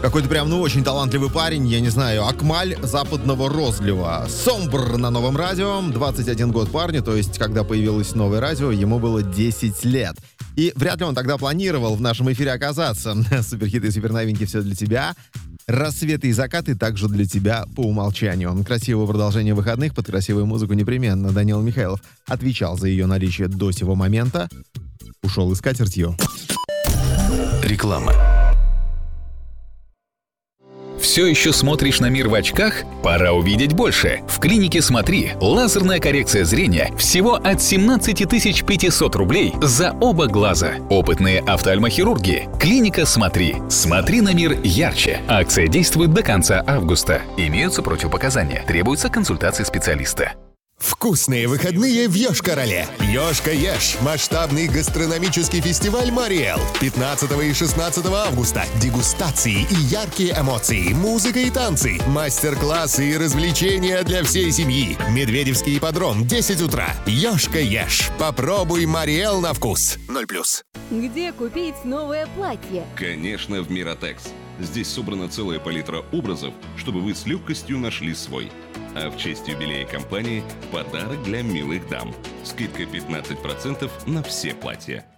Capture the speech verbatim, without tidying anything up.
Какой-то прям, ну, очень талантливый парень, я не знаю, Акмаль западного розлива. Сомбр на Новом радио, двадцать один год парню, то есть, когда появилось новое радио, ему было десять лет. И вряд ли он тогда планировал в нашем эфире оказаться. Суперхиты и суперновинки — все для тебя. Рассветы и закаты также для тебя по умолчанию. Красивое продолжение выходных под красивую музыку непременно. Данил Михайлов отвечал за ее наличие до сего момента. Ушел и с катертью. Реклама. Все еще смотришь на мир в очках? Пора увидеть больше. В клинике «Смотри» лазерная коррекция зрения всего от семнадцать тысяч пятьсот рублей за оба глаза. Опытные офтальмохирурги. Клиника «Смотри». Смотри на мир ярче. Акция действует до конца августа. Имеются противопоказания. Требуется консультация специалиста. Вкусные выходные в Йошкар-Оле. Йошка Ешь. Масштабный гастрономический фестиваль «Мариэл». пятнадцатого и шестнадцатого августа. Дегустации и яркие эмоции, музыка и танцы, мастер-классы и развлечения для всей семьи. Медведевский ипподром, десять утра. Йошка Ешь. Попробуй «Мариэл» на вкус. ноль плюс. Где купить новое платье? Конечно, в Миротекс. Здесь собрана целая палитра образов, чтобы вы с легкостью нашли свой. А в честь юбилея компании подарок для милых дам. Скидка пятнадцать процентов на все платья.